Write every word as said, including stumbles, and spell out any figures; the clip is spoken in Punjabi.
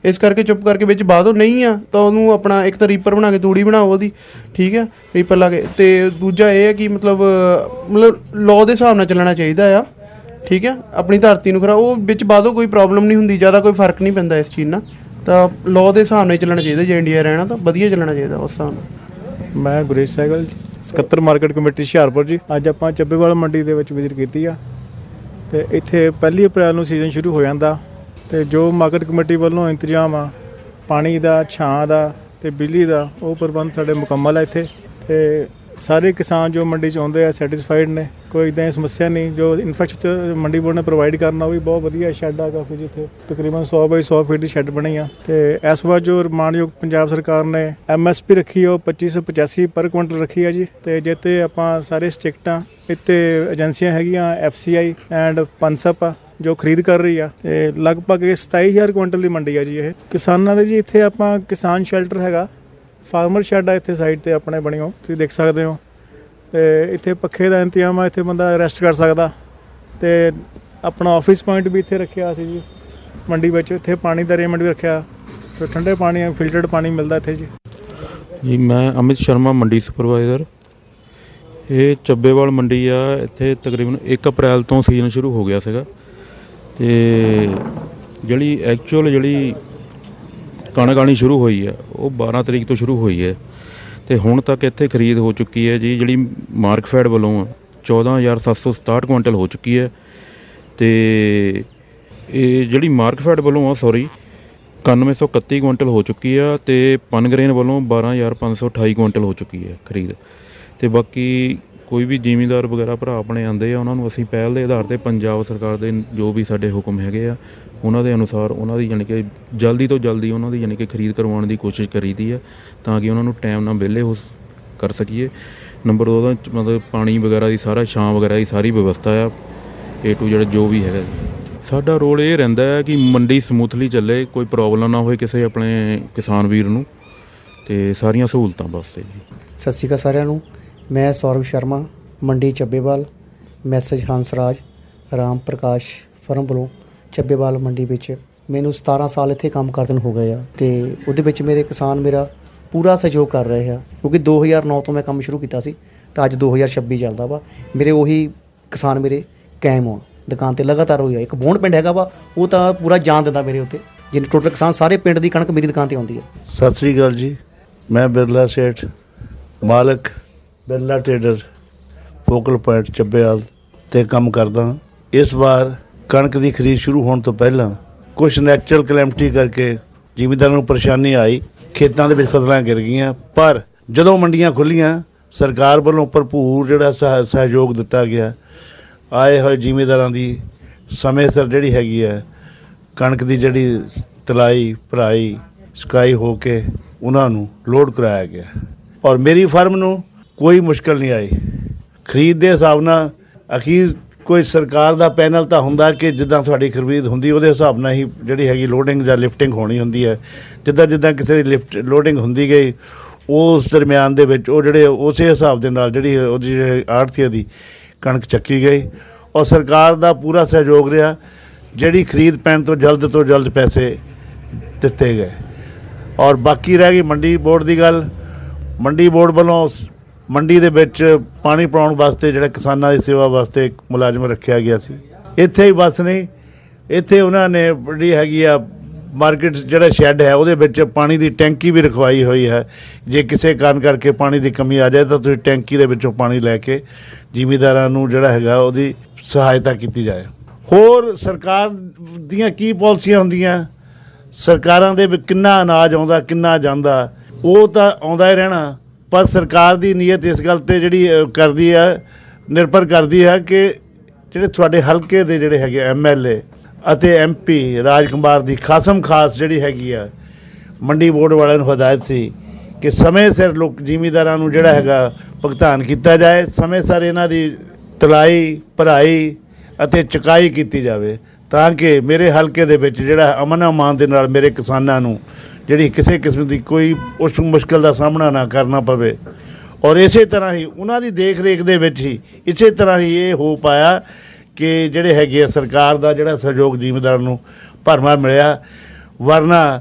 इस करके चुप करके विच बा दो, नहीं आ तो उन्होंने अपना एक तो रीपर बना के तूड़ी बनाओ वो, ठीक है, रीपर ला के। तो दूजा ये है कि मतलब मतलब लॉ के हिसाब नाल चलना चाहिए आ, ठीक है, अपनी धरती नूं खरा वो विच बा दो, कोई प्रॉब्लम नहीं हुंदी, ज़्यादा कोई फर्क नहीं पैंदा इस चीज़ नाल। तो लॉ के हिसाब नाल चलना चाहिए, जे इंडिया रहना तो वधिया चलना चाहिए उस हिसाब नाल। मैं गुरेश सहगल, ਸਕੱਤਰ ਮਾਰਕੀਟ ਕਮੇਟੀ ਹੁਸ਼ਿਆਰਪੁਰ ਜੀ। ਅੱਜ ਆਪਾਂ ਚੱਬੇਵਾਲ ਮੰਡੀ ਦੇ ਵਿੱਚ ਵਿਜ਼ਿਟ ਕੀਤੀ ਆ ਤੇ ਇੱਥੇ ਪਹਿਲੀ ਅਪ੍ਰੈਲ ਨੂੰ ਸੀਜ਼ਨ ਸ਼ੁਰੂ ਹੋ ਜਾਂਦਾ ਤੇ ਜੋ ਮਾਰਕੀਟ ਕਮੇਟੀ ਵੱਲੋਂ ਇੰਤਜ਼ਾਮ ਆ ਪਾਣੀ ਦਾ, ਛਾਂ ਦਾ ਤੇ ਬਿਜਲੀ ਦਾ, ਉਹ ਪ੍ਰਬੰਧ ਸਾਡੇ ਮੁਕੰਮਲ ਹੈ ਇੱਥੇ। ਤੇ ਸਾਰੇ ਕਿਸਾਨ ਜੋ ਮੰਡੀ 'ਚ ਆਉਂਦੇ ਆ ਸੈਟਿਸਫਾਈਡ ਨੇ, ਕੋਈ ਇੱਦਾਂ ਦੀ ਸਮੱਸਿਆ ਨਹੀਂ। ਜੋ ਇਨਫਰਾਸਟਰਕਚਰ ਮੰਡੀ ਬੋਰਡ ਨੇ ਪ੍ਰੋਵਾਈਡ ਕਰਨਾ ਉਹ ਵੀ ਬਹੁਤ ਵਧੀਆ। ਸ਼ੈੱਡ ਆ ਕਾਫੀ, ਜਿੱਥੇ ਤਕਰੀਬਨ ਸੌ ਬਾਈ ਸੌ ਫੀਟ ਦੀ ਸ਼ੈੱਡ ਬਣੀ ਆ। ਤੇ ਇਸ ਵਾਰ ਜੋ ਮਾਣਯੋਗ ਪੰਜਾਬ ਸਰਕਾਰ ਨੇ ਐਮ ਐਸ ਪੀ ਰੱਖੀ ਉਹ ਪੱਚੀ ਸੌ ਪਚਾਸੀ ਪਰ ਕੁਇੰਟਲ ਰੱਖੀ ਆ ਜੀ। ਤੇ ਜਿੱਥੇ ਆਪਾਂ ਸਾਰੇ ਸਟਿਕਟਾਂ ਇੱਥੇ ਏਜੰਸੀਆਂ ਹੈਗੀਆਂ F C I and Punsup ਆ ਜੋ ਖਰੀਦ ਕਰ ਰਹੀ ਆ। ਤੇ ਲਗਭਗ ਇਹ ਸਤਾਈ ਹਜ਼ਾਰ ਕੁਇੰਟਲ ਦੀ ਮੰਡੀ ਆ ਜੀ ਇਹ ਕਿਸਾਨਾਂ ਦੇ ਜੀ। ਇੱਥੇ ਆਪਾਂ ਕਿਸਾਨ ਸ਼ੈਲਟਰ ਹੈਗਾ, ਫਾਰਮਰ ਸ਼ੈੱਡ ਆ ਇੱਥੇ ਸਾਈਡ 'ਤੇ ਆਪਣੇ ਬਣੀ ਹੋ, ਤੁਸੀਂ ਦੇਖ ਸਕਦੇ ਹੋ। ਅਤੇ ਇੱਥੇ ਪੱਖੇ ਦਾ ਇੰਤਜ਼ਾਮ ਆ, ਇੱਥੇ ਬੰਦਾ ਰੈਸਟ ਕਰ ਸਕਦਾ। ਅਤੇ ਆਪਣਾ ਆਫਿਸ ਪੁਆਇੰਟ ਵੀ ਇੱਥੇ ਰੱਖਿਆ ਸੀ ਜੀ ਮੰਡੀ ਵਿੱਚ। ਇੱਥੇ ਪਾਣੀ ਦਾ ਅਰੇਂਜਮੈਂਟ ਵੀ ਰੱਖਿਆ ਅਤੇ ਠੰਡੇ ਪਾਣੀ ਫਿਲਟਰਡ ਪਾਣੀ ਮਿਲਦਾ ਇੱਥੇ ਜੀ। ਜੀ ਮੈਂ ਅਮਿਤ ਸ਼ਰਮਾ, ਮੰਡੀ ਸੁਪਰਵਾਈਜ਼ਰ। ਇਹ ਚੱਬੇਵਾਲ ਮੰਡੀ ਆ, ਇੱਥੇ ਤਕਰੀਬਨ ਇੱਕ ਅਪ੍ਰੈਲ ਤੋਂ ਸੀਜ਼ਨ ਸ਼ੁਰੂ ਹੋ ਗਿਆ ਸੀਗਾ। ਅਤੇ ਜਿਹੜੀ ਐਕਚੁਅਲ ਜਿਹੜੀ ਕਣਕ ਆਉਣੀ ਸ਼ੁਰੂ ਹੋਈ ਹੈ ਉਹ ਬਾਰ੍ਹਾਂ ਤਰੀਕ ਤੋਂ ਸ਼ੁਰੂ ਹੋਈ ਹੈ ਅਤੇ ਹੁਣ ਤੱਕ ਇੱਥੇ ਖਰੀਦ ਹੋ ਚੁੱਕੀ ਹੈ ਜੀ। ਜਿਹੜੀ ਮਾਰਕਫੈਡ ਵੱਲੋਂ ਚੌਦਾਂ ਹਜ਼ਾਰ ਸੱਤ ਸੌ ਸਤਾਹਠ ਕੁਇੰਟਲ ਹੋ ਚੁੱਕੀ ਹੈ। ਅਤੇ ਇਹ ਜਿਹੜੀ ਮਾਰਕਫੈਡ ਵੱਲੋਂ ਆ ਸੌਰੀ ਇਕਾਨਵੇਂ ਸੌ ਇਕੱਤੀ ਕੁਇੰਟਲ ਹੋ ਚੁੱਕੀ ਆ। ਅਤੇ ਪਨਗਰੇਨ ਵੱਲੋਂ ਬਾਰ੍ਹਾਂ ਹਜ਼ਾਰ ਪੰਜ ਸੌ ਅਠਾਈ ਕੁਇੰਟਲ ਹੋ ਚੁੱਕੀ ਹੈ ਖਰੀਦ। ਅਤੇ ਬਾਕੀ ਕੋਈ ਵੀ ਜ਼ਿਮੀਂਦਾਰ ਵਗੈਰਾ ਭਰਾ ਆਪਣੇ ਆਉਂਦੇ ਆ, ਉਹਨਾਂ ਨੂੰ ਅਸੀਂ ਪਹਿਲ ਦੇ ਆਧਾਰ 'ਤੇ ਪੰਜਾਬ ਸਰਕਾਰ ਦੇ ਜੋ ਵੀ ਸਾਡੇ ਹੁਕਮ ਹੈਗੇ ਆ ਉਹਨਾਂ ਦੇ ਅਨੁਸਾਰ ਉਹਨਾਂ ਦੀ ਯਾਨੀ ਕਿ ਜਲਦੀ ਤੋਂ ਜਲਦੀ ਉਹਨਾਂ ਦੀ ਯਾਨੀ ਕਿ ਖਰੀਦ ਕਰਵਾਉਣ ਦੀ ਕੋਸ਼ਿਸ਼ ਕਰੀਦੀ ਹੈ ਤਾਂ ਕਿ ਉਹਨਾਂ ਨੂੰ ਟਾਈਮ ਨਾਲ ਵਿਹਲੇ ਹੋ ਕਰ ਸਕੀਏ। ਨੰਬਰ ਦੋ ਦਾ ਮਤਲਬ ਪਾਣੀ ਵਗੈਰਾ ਦੀ ਸਾਰਾ ਛਾਂ ਵਗੈਰਾ ਦੀ ਸਾਰੀ ਵਿਵਸਥਾ ਆ ਏ ਟੂ ਜਿਹੜਾ ਜੋ ਵੀ ਹੈਗਾ। ਸਾਡਾ ਰੋਲ ਇਹ ਰਹਿੰਦਾ ਹੈ ਕਿ ਮੰਡੀ ਸਮੂਥਲੀ ਚੱਲੇ, ਕੋਈ ਪ੍ਰੋਬਲਮ ਨਾ ਹੋਏ ਕਿਸੇ ਆਪਣੇ ਕਿਸਾਨ ਵੀਰ ਨੂੰ, ਅਤੇ ਸਾਰੀਆਂ ਸਹੂਲਤਾਂ ਵਾਸਤੇ ਜੀ। ਸਤਿ ਸ਼੍ਰੀ ਅਕਾਲ ਸਾਰਿਆਂ ਨੂੰ। ਮੈਂ ਸੌਰਵ ਸ਼ਰਮਾ, ਮੰਡੀ ਚੱਬੇਵਾਲ, ਮੈਸੇਜ ਹੰਸਰਾਜ ਰਾਮ ਪ੍ਰਕਾਸ਼ ਫਰਮ ਵੱਲੋਂ ਚੱਬੇਵਾਲ ਮੰਡੀ ਵਿੱਚ। ਮੈਨੂੰ ਸਤਾਰਾਂ ਸਾਲ ਇੱਥੇ ਕੰਮ ਕਰਦੇ ਨੂੰ ਹੋ ਗਏ ਆ ਅਤੇ ਉਹਦੇ ਵਿੱਚ ਮੇਰੇ ਕਿਸਾਨ ਮੇਰਾ ਪੂਰਾ ਸਹਿਯੋਗ ਕਰ ਰਹੇ ਆ, ਕਿਉਂਕਿ ਦੋ ਹਜ਼ਾਰ ਨੌ ਤੋਂ ਮੈਂ ਕੰਮ ਸ਼ੁਰੂ ਕੀਤਾ ਸੀ ਤਾਂ ਅੱਜ ਦੋ ਹਜ਼ਾਰ ਛੱਬੀ ਚੱਲਦਾ ਵਾ। ਮੇਰੇ ਉਹੀ ਕਿਸਾਨ ਮੇਰੇ ਕਾਇਮ ਹੋਣ ਦੁਕਾਨ 'ਤੇ ਲਗਾਤਾਰ ਹੋਈ ਆ। ਇੱਕ ਬੋਂਡ ਪਿੰਡ ਹੈਗਾ ਵਾ, ਉਹ ਤਾਂ ਪੂਰਾ ਜਾਨ ਦਿੰਦਾ ਮੇਰੇ ਉੱਤੇ, ਜਿੰਨੇ ਟੋਟਲ ਕਿਸਾਨ ਸਾਰੇ ਪਿੰਡ ਦੀ ਕਣਕ ਮੇਰੀ ਦੁਕਾਨ 'ਤੇ ਆਉਂਦੀ ਹੈ। ਸਤਿ ਸ਼੍ਰੀ ਅਕਾਲ ਜੀ। ਮੈਂ ਬਿਰਲਾ ਸੇਠ, ਮਾਲਕ ਬਿਰਲਾ ਟ੍ਰੇਡਰ, ਫੋਕਲ ਪੁਆਇੰਟ ਚੱਬੇਵਾਲ 'ਤੇ ਕੰਮ ਕਰਦਾ। ਇਸ ਵਾਰ ਕਣਕ ਦੀ ਖਰੀਦ ਸ਼ੁਰੂ ਹੋਣ ਤੋਂ ਪਹਿਲਾਂ ਕੁਛ ਨੈਚੁਰਲ ਕਲੈਮਿਟੀ ਕਰਕੇ ਜ਼ਿਮੀਂਦਾਰਾਂ ਨੂੰ ਪਰੇਸ਼ਾਨੀ ਆਈ, ਖੇਤਾਂ ਦੇ ਵਿੱਚ ਫਸਲਾਂ ਗਿਰ ਗਈਆਂ। ਪਰ ਜਦੋਂ ਮੰਡੀਆਂ ਖੁੱਲ੍ਹੀਆਂ ਸਰਕਾਰ ਵੱਲੋਂ ਭਰਪੂਰ ਜਿਹੜਾ ਸਹ ਸਹਿਯੋਗ ਦਿੱਤਾ ਗਿਆ। ਆਏ ਹੋਏ ਜ਼ਿਮੀਂਦਾਰਾਂ ਦੀ ਸਮੇਂ ਸਿਰ ਜਿਹੜੀ ਹੈਗੀ ਹੈ ਕਣਕ ਦੀ ਜਿਹੜੀ ਤਲਾਈ ਭਰਾਈ ਸੁਕਾਈ ਹੋ ਕੇ ਉਹਨਾਂ ਨੂੰ ਲੋਡ ਕਰਾਇਆ ਗਿਆ ਔਰ ਮੇਰੀ ਫਰਮ ਨੂੰ ਕੋਈ ਮੁਸ਼ਕਿਲ ਨਹੀਂ ਆਈ। ਖਰੀਦ ਦੇ ਹਿਸਾਬ ਨਾਲ ਅਖੀਰ ਕੋਈ ਸਰਕਾਰ ਦਾ ਪੈਨਲ ਤਾਂ ਹੁੰਦਾ ਕਿ ਜਿੱਦਾਂ ਤੁਹਾਡੀ ਖਰੀਦ ਹੁੰਦੀ ਉਹਦੇ ਹਿਸਾਬ ਨਾਲ ਹੀ ਜਿਹੜੀ ਹੈਗੀ ਲੋਡਿੰਗ ਜਾਂ ਲਿਫਟਿੰਗ ਹੋਣੀ ਹੁੰਦੀ ਹੈ। ਜਿੱਦਾਂ ਜਿੱਦਾਂ ਕਿਸੇ ਦੀ ਲਿਫਟ ਲੋਡਿੰਗ ਹੁੰਦੀ ਗਈ ਉਸ ਦਰਮਿਆਨ ਦੇ ਵਿੱਚ ਉਹ ਜਿਹੜੇ ਉਸੇ ਹਿਸਾਬ ਦੇ ਨਾਲ ਜਿਹੜੀ ਉਹਦੀ ਜਿਹੜੇ ਆੜ੍ਹਤੀਏ ਦੀ ਕਣਕ ਚੱਕੀ ਗਈ ਔਰ ਸਰਕਾਰ ਦਾ ਪੂਰਾ ਸਹਿਯੋਗ ਰਿਹਾ। ਜਿਹੜੀ ਖਰੀਦ ਪੈਣ ਤੋਂ ਜਲਦ ਤੋਂ ਜਲਦ ਪੈਸੇ ਦਿੱਤੇ ਗਏ ਔਰ ਬਾਕੀ ਰਹਿ ਗਈ ਮੰਡੀ ਬੋਰਡ ਦੀ ਗੱਲ। ਮੰਡੀ ਬੋਰਡ ਵੱਲੋਂ ਮੰਡੀ ਦੇ ਵਿੱਚ ਪਾਣੀ ਪਾਉਣ ਵਾਸਤੇ ਜਿਹੜਾ ਕਿਸਾਨਾਂ ਦੀ ਸੇਵਾ ਵਾਸਤੇ ਇੱਕ ਮੁਲਾਜ਼ਮ ਰੱਖਿਆ ਗਿਆ ਸੀ। ਇੱਥੇ ਹੀ ਬਸ ਨਹੀਂ, ਇੱਥੇ ਉਹਨਾਂ ਨੇ ਜਿਹੜੀ ਹੈਗੀ ਆ ਮਾਰਕੀਟ ਜਿਹੜਾ ਸ਼ੈੱਡ ਹੈ ਉਹਦੇ ਵਿੱਚ ਪਾਣੀ ਦੀ ਟੈਂਕੀ ਵੀ ਰਖਵਾਈ ਹੋਈ ਹੈ। ਜੇ ਕਿਸੇ ਕਾਰਨ ਕਰਕੇ ਪਾਣੀ ਦੀ ਕਮੀ ਆ ਜਾਏ ਤਾਂ ਤੁਸੀਂ ਟੈਂਕੀ ਦੇ ਵਿੱਚੋਂ ਪਾਣੀ ਲੈ ਕੇ ਜ਼ਿਮੀਂਦਾਰਾਂ ਨੂੰ ਜਿਹੜਾ ਹੈਗਾ ਉਹਦੀ ਸਹਾਇਤਾ ਕੀਤੀ ਜਾਏ। ਹੋਰ ਸਰਕਾਰ ਦੀਆਂ ਕੀ ਪਾਲਿਸੀਆਂ ਹੁੰਦੀਆਂ, ਸਰਕਾਰਾਂ ਦੇ ਵਿੱਚ ਕਿੰਨਾ ਅਨਾਜ ਆਉਂਦਾ ਕਿੰਨਾ ਜਾਂਦਾ ਉਹ ਤਾਂ ਆਉਂਦਾ ਹੀ ਰਹਿਣਾ, ਪਰ ਸਰਕਾਰ ਦੀ ਨੀਅਤ ਇਸ ਗੱਲ 'ਤੇ ਜਿਹੜੀ ਕਰਦੀ ਹੈ ਨਿਰਭਰ ਕਰਦੀ ਹੈ ਕਿ ਜਿਹੜੇ ਤੁਹਾਡੇ ਹਲਕੇ ਦੇ ਜਿਹੜੇ ਹੈਗੇ ਐਮ ਐਲ ਏ ਅਤੇ ਐਮ ਪੀ ਰਾਜ ਕੁਮਾਰ ਦੀ ਖਾਸਮ ਖਾਸ ਜਿਹੜੀ ਹੈਗੀ ਆ ਮੰਡੀ ਬੋਰਡ ਵਾਲਿਆਂ ਨੂੰ ਹਦਾਇਤ ਸੀ ਕਿ ਸਮੇਂ ਸਿਰ ਲੋਕ ਜ਼ਿਮੀਂਦਾਰਾਂ ਨੂੰ ਜਿਹੜਾ ਹੈਗਾ ਭੁਗਤਾਨ ਕੀਤਾ ਜਾਏ, ਸਮੇਂ ਸਿਰ ਇਹਨਾਂ ਦੀ ਤਲਾਈ ਭਰਾਈ ਅਤੇ ਚੁਕਾਈ ਕੀਤੀ ਜਾਵੇ ਤਾਂ ਕਿ ਮੇਰੇ ਹਲਕੇ ਦੇ ਵਿੱਚ ਜਿਹੜਾ ਅਮਨ ਅਮਾਨ ਦੇ ਨਾਲ ਮੇਰੇ ਕਿਸਾਨਾਂ ਨੂੰ ਜਿਹੜੀ ਕਿਸੇ ਕਿਸਮ ਦੀ ਕੋਈ ਉਸ ਮੁਸ਼ਕਿਲ ਦਾ ਸਾਹਮਣਾ ਨਾ ਕਰਨਾ ਪਵੇ। ਔਰ ਇਸੇ ਤਰ੍ਹਾਂ ਹੀ ਉਹਨਾਂ ਦੀ ਦੇਖ ਰੇਖ ਦੇ ਵਿੱਚ ਹੀ ਇਸੇ ਤਰ੍ਹਾਂ ਹੀ ਇਹ ਹੋ ਪਾਇਆ ਕਿ ਜਿਹੜੇ ਹੈਗੇ ਆ ਸਰਕਾਰ ਦਾ ਜਿਹੜਾ ਸਹਿਯੋਗ ਜ਼ਿਮੀਂਦਾਰ ਨੂੰ ਭਰਵਾਂ ਮਿਲਿਆ। ਵਰਨਾ